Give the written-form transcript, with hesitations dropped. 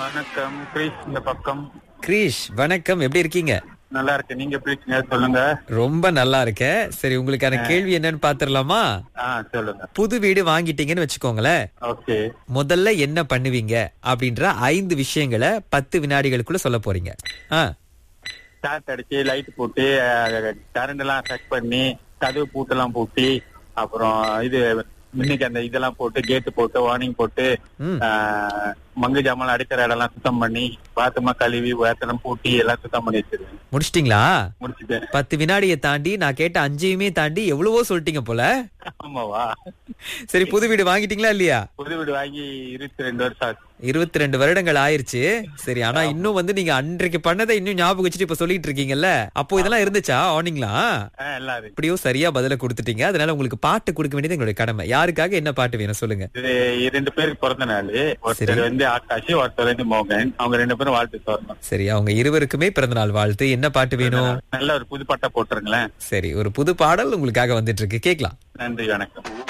வணக்கம் கிரீஷ் இந்த பக்கம். கிரீஷ் வணக்கம், எப்படி இருக்கீங்க? நல்லா இருக்கு. நீங்க எப்படி இருக்கீங்க சொல்லுங்க. ரொம்ப நல்லா இருக்கேன். சரி, உங்களுக்கான கேள்வி என்னன்னு பாத்துடலாமா? சொல்லுங்க. புது வீடு வாங்கிட்டீங்கன்னு வச்சுக்கோங்களேன். ஓகே. முதல்ல என்ன பண்ணுவீங்க அப்படின்ற 5 விஷயங்களை 10 வினாடிகளுக்குள்ள சொல்ல போறீங்க. ஸ்டார்ட் அடிச்சு லைட் போட்டு கரண்ட் எல்லாம் செக் பண்ணி கதவு பூட்டெல்லாம் பூட்டி அப்புறம் இது இன்னைக்கு அந்த இதெல்லாம் போட்டு கேட்டு போட்டு வார்னிங் போட்டு மங்கு ஜாமான் அடிக்கிற இடம் எல்லாம் சுத்தம் பண்ணி பாத்ரூமா கழுவி வேத்தனம் பூட்டி எல்லாம் சுத்தம் பண்ணி வச்சிருக்கேன். முடிச்சிட்டீங்களா? முடிச்சுட்டேன். 10 வினாடியை தாண்டி நான் கேட்ட 5யுமே தாண்டி எவ்வளவோ சொல்லிட்டீங்க போல. ஆமாவா? சரி, புது வீடு வாங்கிட்டீங்களா இல்லையா? புது வீடு வாங்கி 22 வருஷம் ஆச்சு. 22 வருடங்கள் ஆயிருச்சு. சரி, ஆனா இன்னும் நீங்க அன்றைக்கு பண்ணதை இன்னும் ஞாபகம் வச்சுட்டு இப்ப சொல்லிட்டு இருக்கீங்கல்ல, அப்போ இதெல்லாம் இருந்துச்சா ஆனிங்களா? எல்லாரும் இப்படியோ சரியா பதில கொடுத்துட்டீங்க. அதனால உங்களுக்கு பாட்டு கொடுக்க வேண்டியது எங்களுடைய கடமை. யாருக்காக என்ன பாட்டு வேணும் சொல்லுங்க. 2 பேருக்கு பிறந்த நாள். ஒருத்தர் வந்து ஆகாஷ், ஒருத்தர் வந்து மோகன். அவங்க 2 பேரும் வாழ்த்து சொல்லணும். சரி, அவங்க இருவருக்குமே பிறந்தநாள் வாழ்த்து. என்ன பாட்டு வேணும்? நல்ல ஒரு புது பாட்டா போட்டுருங்களேன். சரி, ஒரு புது பாடல் உங்களுக்காக வந்துட்டு இருக்கு, கேக்கலாம். நன்றி, வணக்கம்.